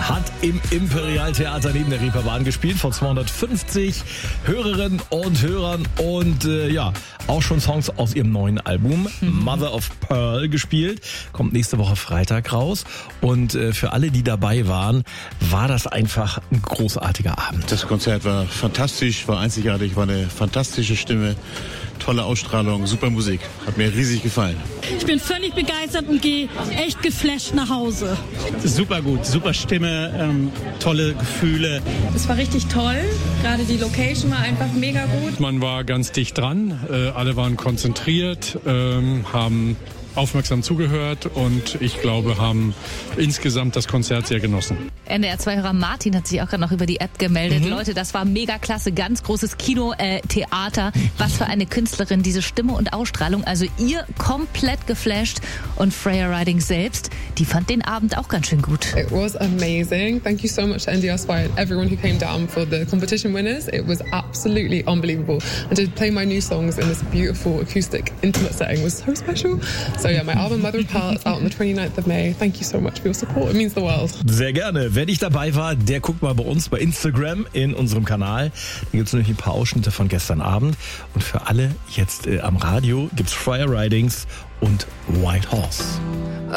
hat im Imperial-Theater neben der Reeperbahn gespielt, vor 250 Hörerinnen und Hörern und auch schon Songs aus ihrem neuen Album Mother of Pearl gespielt. Kommt nächste Woche Freitag raus und für alle, die dabei waren, war das einfach ein großartiger Abend. Das Konzert war fantastisch, war einzigartig, war eine fantastische Stimme, tolle Ausstrahlung, super Musik. Hat mir riesig gefallen. Ich bin völlig begeistert und gehe echt geflasht nach Hause. Super gut, super Stimme, tolle Gefühle. Es war richtig toll, gerade die Location war einfach mega gut. Man war ganz dicht dran, alle waren konzentriert, haben aufmerksam zugehört und ich glaube, haben insgesamt das Konzert sehr genossen. NDR2-Hörer Martin hat sich auch gerade noch über die App gemeldet. Leute, das war mega klasse, ganz großes Kino-Theater. Was für eine Künstlerin, diese Stimme und Ausstrahlung. Also ihr komplett geflasht und Freya Riding selbst, die fand den Abend auch ganz schön gut. It was amazing. Thank you so much to NDR2 and everyone who came down for the competition winners. It was absolutely unbelievable. And to play my new songs in this beautiful acoustic intimate setting was so special. So yeah, my album Mother of Pearl is out on the 29th of May. Thank you so much for your support. It means the world. Sehr gerne. Wer nicht dabei war, der guckt mal bei uns bei Instagram in unserem Kanal. Da gibt es nämlich ein paar Ausschnitte von gestern Abend. Und für alle jetzt am Radio gibt's Freya Ridings und White Horse.